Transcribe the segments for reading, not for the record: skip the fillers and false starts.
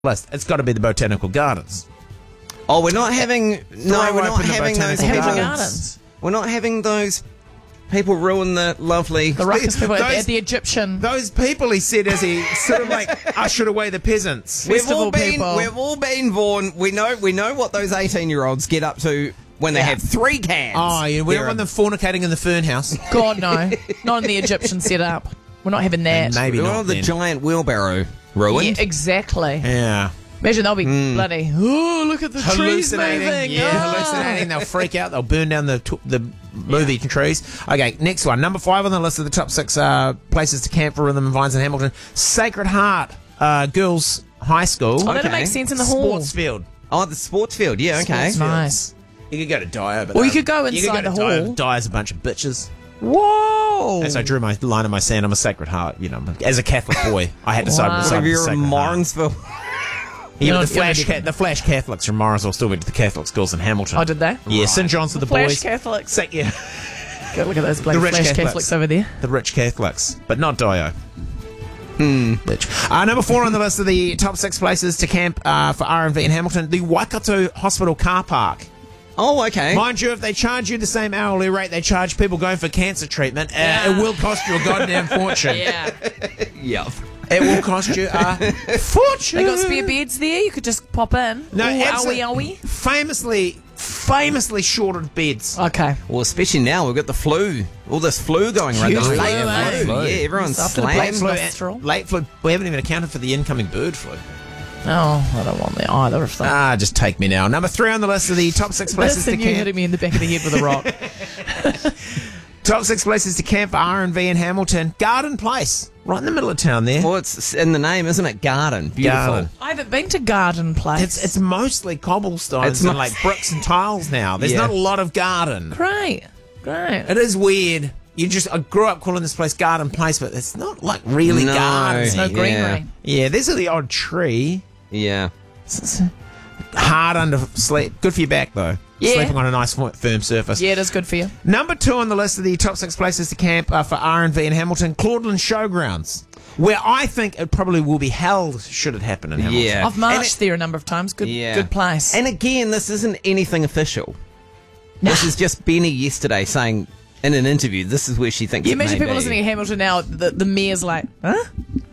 list. It's got to be the Botanical Gardens. Oh, we're not having... No, we're not open the having those Botanical Gardens. We're not having those people ruin the lovely... The ruckus people Those- at the Egyptian. Those people, he said, as he sort of like ushered away the peasants. We've Festival all been, people. we've all been born. We know what those 18-year-olds get up to when they have 3 cans. Oh, yeah, we They're don't want them fornicating in the fern house. God, no. Not in the Egyptian setup. We're not having that. Maybe we not want the then. giant wheelbarrow ruined. Yeah, exactly. Yeah. Imagine they'll be bloody. Oh, look at the trees Hallucinating. moving. Yeah, Ah. hallucinating. They'll freak out. They'll burn down the movie trees. Okay, next one. Number 5 on the list of the top 6 places to camp for Rhythm and Vines in Hamilton. Sacred Heart Girls High School. Oh, that'll Okay. make sense in the hall. Sports field. Oh, the sports field. Yeah, okay. Sports nice. You could go to Dyer, but Or you could go you inside could the go to Dyer. hall. Dyer's a bunch of bitches. Whoa. As I drew my line in my sand, I'm a Sacred Heart. You know, as a Catholic boy, I had to side with Wow. the side What of if the you're in Sacred Heart. Morrinsville? Yeah, You're but not- the Flash Catholics from Morrisville still went to the Catholic schools in Hamilton. Oh, did they? Yeah, St John's for the Flash boys. Catholics. Yeah, Go look at those bloody The rich Flash Catholics. Catholics over there. the rich Catholics, but not Dio. Bitch. Number 4 on the list of the top 6 places to camp for R&V in Hamilton, the Waikato Hospital car park. Oh, okay. Mind you, if they charge you the same hourly rate they charge people going for cancer treatment, it will cost you a goddamn fortune. Yeah. Yep. It will cost you a fortune. They got spare beds there. You could just pop in. No, Ooh, absolutely. Famously shorted beds. Okay. Well, especially now, we've got the flu. All this flu going around. Huge The flu, late eh? flu. Yeah, everyone's After the slammed. Black Nostril. Late flu. We haven't even accounted for the incoming bird flu. Oh, I don't want that either of them. Just take me now. Number 3 on the list of the top 6 places That's to you hitting camp. me in the back of the head with a rock. Top 6 places to camp for R&V in Hamilton. Garden Place. Right in the middle of town there. Well, it's in the name, isn't it? Garden. Beautiful. Garden. I haven't been to Garden Place. It's mostly cobblestones It's and not- like bricks and tiles now. There's Yeah. not a lot of garden. great. Great. It is weird. I grew up calling this place Garden Place, but it's not like really No. gardens. No Yeah. greenery. Yeah, there's the odd tree. Yeah. It's hard under sleep. Good for your back though. Yeah. Sleeping on a nice firm surface. Yeah, it is good for you. Number 2 on the list of the top 6 places to camp for R&V in Hamilton, Claudeland Showgrounds, where I think it probably will be held should it happen in Hamilton. Yeah. I've marched there a number of times. Good, Yeah. good place. And again, this isn't anything official. This is just Benny yesterday saying in an interview, this is where she thinks you it may imagine people be. listening to Hamilton now. The mayor's like, huh?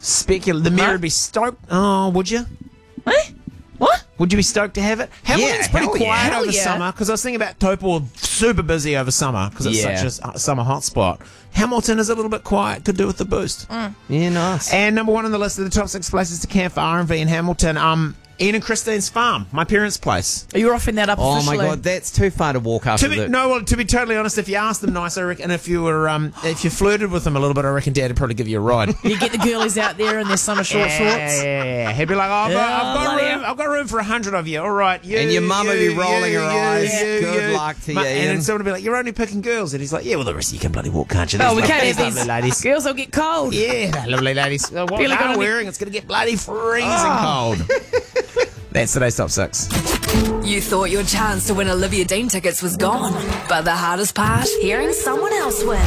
The mayor would be stoked. Oh, would you? What? What? Would you be stoked to have it? Hamilton's pretty hell yeah. quiet Hell over yeah. summer because I was thinking about Taupo super busy over summer because it's Yeah. such a summer hotspot. Hamilton is a little bit quiet. Could do with the boost. Yeah, nice. And number 1 on the list of the top 6 places to camp for R&V in Hamilton, Ian and Christine's farm, my parents' place. You're offering that up Oh my officially. god, that's too far to walk after To be, the... to be totally honest, if you asked them nice, I reckon, and if you flirted with them a little bit, I reckon Dad would probably give you a ride. You get the girlies out there in their summer short shorts. Yeah. He'd be like, oh, Yeah, I've got room for 100 of you. All right, you. And your mum would be you, rolling you, her you, eyes. you, Good you. luck to you, And Ian. then someone would be like, you're only picking girls, and he's like, yeah, well, the rest of you can bloody walk, can't you? Oh, we These can't have lovely these ladies. girls. They'll get cold. Yeah, they're lovely ladies. What Feel like they're I'm wearing, it's going to get bloody freezing cold. That's today's top 6. You thought your chance to win Olivia Dean tickets was gone, but the hardest part, hearing someone else win.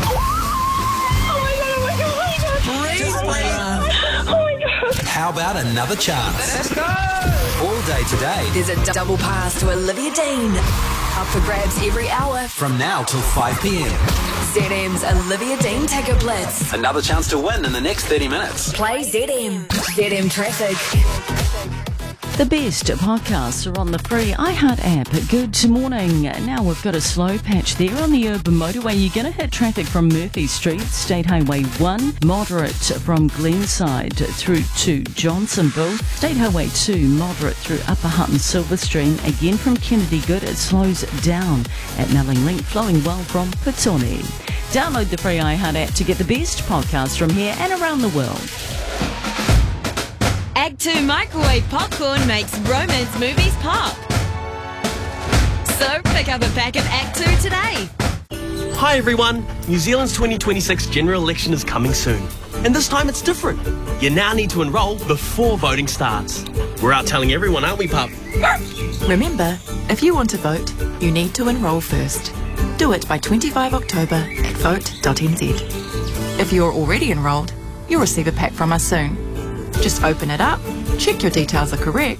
How about another chance? Let's go! All day today, There's a double pass to Olivia Dean. Up for grabs every hour. from now till 5 p.m. ZM's Olivia Dean Ticket Blitz. Another chance to win in the next 30 minutes. Play ZM. ZM Traffic. The best podcasts are on the free iHeart app. Good morning. Now we've got a slow patch there on the urban motorway. You're going to hit traffic from Murphy Street, State Highway 1, moderate from Glenside through to Johnsonville, State Highway 2, moderate through Upper Hutt and Silverstream. Again from Kennedy Good, it slows down at Melling Link, flowing well from Petone. Download the free iHeart app to get the best podcasts from here and around the world. Act 2 microwave popcorn makes romance movies pop. So pick up a pack of Act 2 today. Hi everyone, New Zealand's 2026 general election is coming soon. And this time it's different. You now need to enrol before voting starts. We're out telling everyone, aren't we, pup? Remember, if you want to vote, you need to enrol first. Do it by 25 October at vote.nz. If you're already enrolled, you'll receive a pack from us soon. Just open it up, Check your details are correct